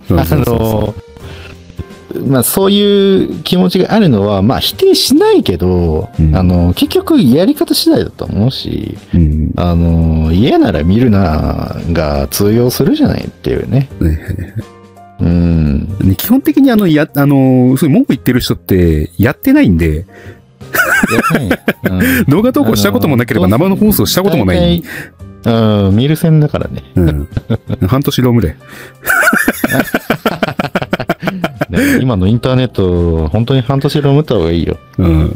まあそういう気持ちがあるのは、まあ否定しないけど、結局やり方次第だと思うし、嫌なら見るなが通用するじゃないっていうね。 基本的にそういう文句言ってる人ってやってないんで、動画投稿したこともなければ生の放送したこともない。 見る線だからね。 半年ロムで。 今のインターネット、本当に半年ロムった方がいいよ。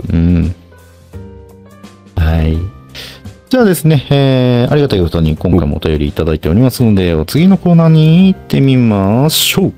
はい。じゃあですね、ありがたいことに今回もお便りいただいておりますので、次のコーナーに行ってみましょう。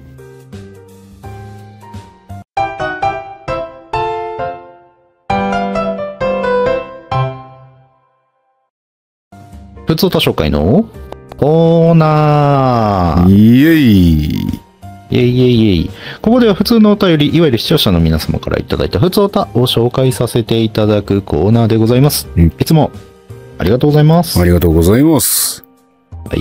ふつおた紹介のコーナー。 イエイ。 イエイイエイイエイ。ここでは普通のお便り、いわゆる視聴者の皆様からいただいたふつおたを紹介させていただくコーナーでございます。いつもありがとうございます。 ありがとうございます。 はい。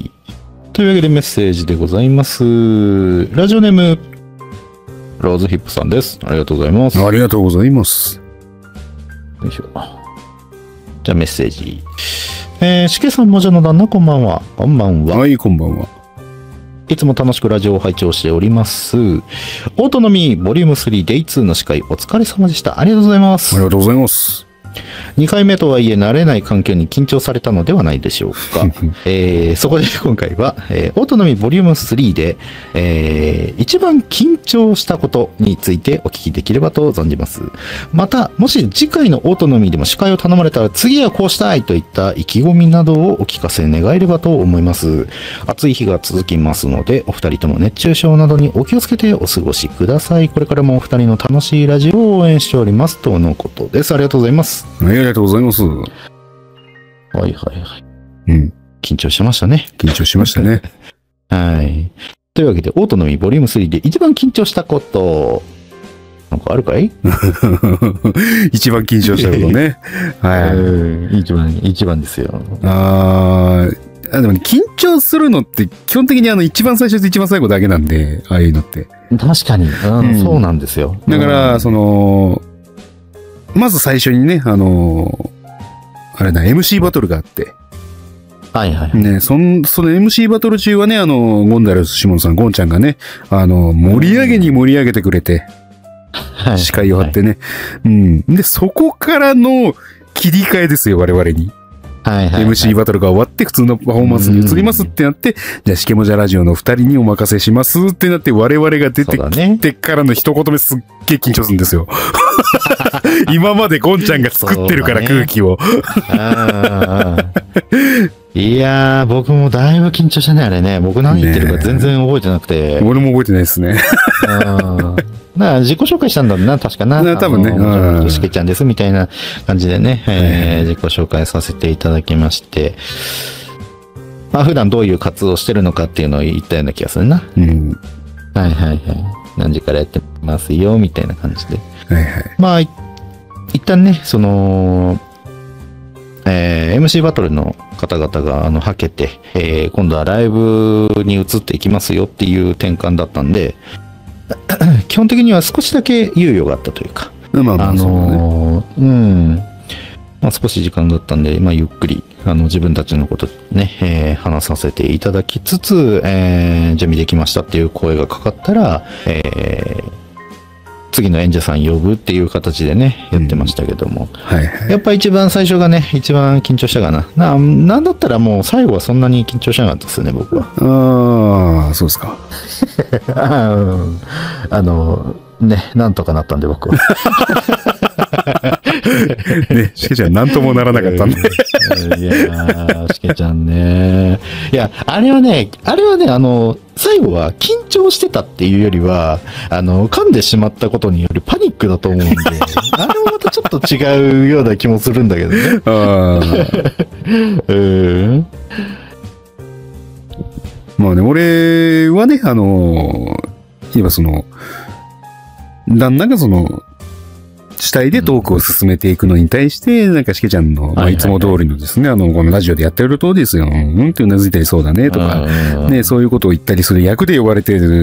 というわけでメッセージでございます。ラジオネーム、ローズヒップさんです。ありがとうございます。 ありがとうございます。 よいしょ。じゃあメッセージ。しけさんもじゃの旦那、こんばんは。こんばんは。 はい、こんばんは。 いつも楽しくラジオを拝聴しております。オートノミーボリューム3デイ2の司会お疲れ様でした。ありがとうございます。 ありがとうございます。 2回目とはいえ慣れない環境に緊張されたのではないでしょうか。そこで今回は、オートノミーボリューム3で、一番緊張したことについてお聞きできればと存じます。また、もし次回のオートノミーでも司会を頼まれたら次はこうしたいといった意気込みなどをお聞かせ願えればと思います。暑い日が続きますので、お二人とも熱中症などにお気をつけてお過ごしください。これからもお二人の楽しいラジオを応援しております。とのことです。ありがとうございます。 ありがとうございます。 はいはいはい。緊張しましたね。 緊張しましたね。 はい。というわけで、オートノミーボリューム3で一番緊張したこと、なんかあるかい？ 一番緊張したことね。 はい。一番ですよ。 でもね、緊張するのって基本的に一番最初と一番最後だけなんで、ああいうのって。 確かに。そうなんですよ。 だから、まず最初にね、MC バトルがあって。 はいはい。 ね、その MC バトル中はね、ゴンダルスシモンさん、ゴンちゃんがね、盛り上げてくれて、司会を張ってね。で、そこからの切り替えですよ、我々に。MC バトルが終わって普通のパフォーマンスに移りますってなって、じゃあ、しけもじゃラジオの二人にお任せしますってなって、我々が出てきてからの一言目すっげえ緊張するんですよ。今までゴンちゃんが作ってるから空気を。 いやー、僕もだいぶ緊張したね、あれね。僕何言ってるか全然覚えてなくて。 俺も覚えてないですね。 自己紹介したんだな、確かな。 多分ね。 しけちゃんです、みたいな感じでね、自己紹介させていただきまして、まあ普段どういう活動をしてるのかっていうのを言ったような気がするな。はいはいはい。何時からやってますよ、みたいな感じで。まあ、一旦ね、MC バトルの方々がはけて、今度はライブに移っていきますよっていう転換だったんで、基本的には少しだけ猶予があったというか、少し時間があったんで、ゆっくり自分たちのことね、話させていただきつつ、準備できましたっていう声がかかったら、次の演者さん呼ぶっていう形でね、やってましたけども。やっぱ一番最初がね、一番緊張したかな。なんだったらもう最後はそんなに緊張しなかったですよね、僕は。 そうですか。 なんとかなったんで僕は。 ね、しけちゃんなんともならなかったんで。 いやー、しけちゃんね。いや、あれはね、最後は緊張してたっていうよりは、噛んでしまったことによるパニックだと思うんで、あれもまたちょっと違うような気もするんだけどね。 まあね、俺はね、今旦那が主体でトークを進めていくのに対して、なんかしけちゃんの、いつも通りのですね、このラジオでやってる通りですよ。ってうなずいたりそうだね、とか、ね、そういうことを言ったりする役で呼ばれてる